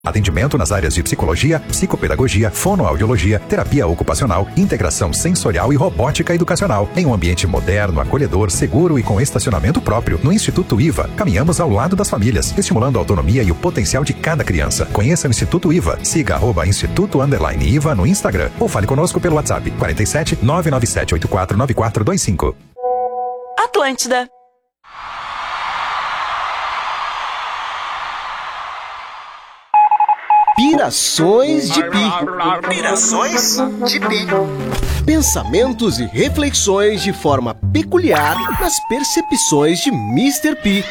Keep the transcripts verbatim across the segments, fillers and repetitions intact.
Atendimento nas áreas de psicologia, psicopedagogia, fonoaudiologia, terapia ocupacional, integração sensorial e robótica educacional, em um ambiente moderno, acolhedor, seguro e com estacionamento próprio. No Instituto IVA, caminhamos ao lado das famílias, estimulando a autonomia e o potencial de cada criança. Conheça o Instituto IVA. Siga arroba Instituto Underline IVA no Instagram ou fale conosco pelo WhatsApp quarenta e sete, nove nove sete oito quatro nove quatro dois cinco. Atlântida. Pirações de Pi. Pirações de Pi. Pensamentos e reflexões de forma peculiar nas percepções de mister P.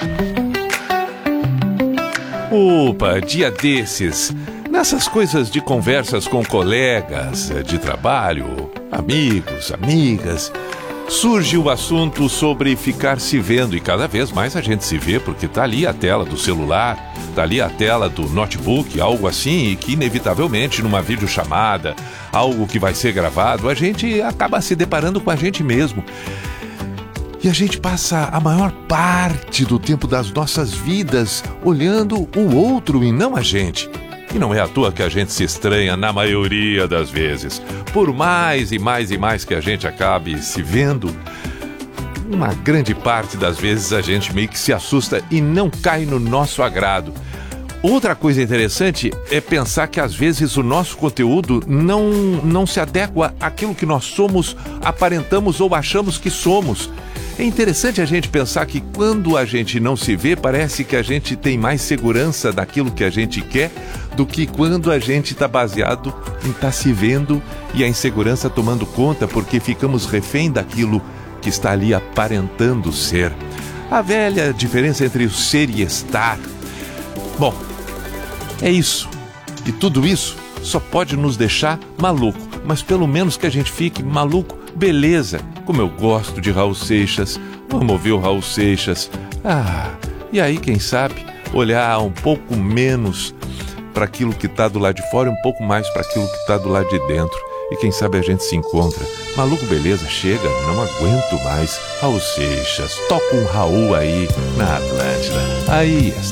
Opa, dia desses, nessas coisas de conversas com colegas de trabalho, amigos, amigas, surge o assunto sobre ficar se vendo, e cada vez mais a gente se vê porque tá ali a tela do celular, tá ali a tela do notebook, algo assim, e que inevitavelmente numa videochamada, algo que vai ser gravado, a gente acaba se deparando com a gente mesmo. E a gente passa a maior parte do tempo das nossas vidas olhando o outro e não a gente. E não é à toa que a gente se estranha na maioria das vezes. Por mais e mais e mais que a gente acabe se vendo, uma grande parte das vezes a gente meio que se assusta e não cai no nosso agrado. Outra coisa interessante é pensar que às vezes o nosso conteúdo não, não se adequa àquilo que nós somos, aparentamos ou achamos que somos. É interessante a gente pensar que quando a gente não se vê, parece que a gente tem mais segurança daquilo que a gente quer do que quando a gente está baseado em estar se vendo e a insegurança tomando conta porque ficamos refém daquilo que está ali aparentando ser. A velha diferença entre o ser e estar. Bom, é isso. E tudo isso só pode nos deixar maluco. Mas pelo menos que a gente fique maluco, beleza. Como eu gosto de Raul Seixas, vamos ouvir o Raul Seixas. Ah, e aí quem sabe olhar um pouco menos para aquilo que está do lado de fora e um pouco mais para aquilo que está do lado de dentro. E quem sabe a gente se encontra. Maluco, beleza, chega, não aguento mais. Raul Seixas, toca um Raul aí na Atlântida. Aí,